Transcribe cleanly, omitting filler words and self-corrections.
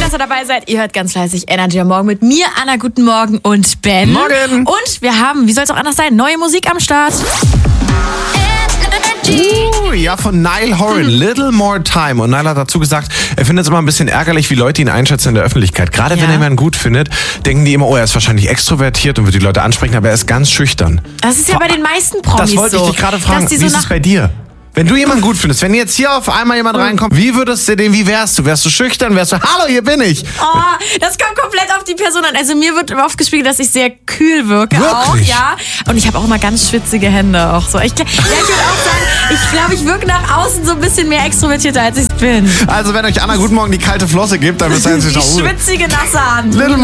dass ihr dabei seid. Ihr hört ganz fleißig Energy am Morgen mit mir, Anna, guten Morgen und Ben. Morgen. Und wir haben, wie soll es auch anders sein, neue Musik am Start. Ja, von Niall Horan, Little More Time. Und Niall hat dazu gesagt, er findet es immer ein bisschen ärgerlich, wie Leute ihn einschätzen in der Öffentlichkeit. Gerade wenn er jemanden gut findet, denken die immer, oh, er ist wahrscheinlich extrovertiert und wird die Leute ansprechen, aber er ist ganz schüchtern. Das ist ja bei den meisten Promis so. Das wollte ich dich gerade fragen, wie ist es bei dir? Wenn du jemanden gut findest, wenn jetzt hier auf einmal jemand reinkommt, wie wärst du? Wärst du schüchtern? Wärst du, hallo, hier bin ich? Oh, das kommt komplett auf die Person an. Also mir wird oft gespiegelt, dass ich sehr kühl wirke. Wirklich? Auch, ja. Und ich habe auch immer ganz schwitzige Hände auch so. Ich würde auch sagen, ich glaube, ich wirke nach außen so ein bisschen mehr extrovertierter, als ich bin. Also wenn euch Anna guten Morgen die kalte Flosse gibt, dann wisst ihr Die schwitzige, nasse Hand. Little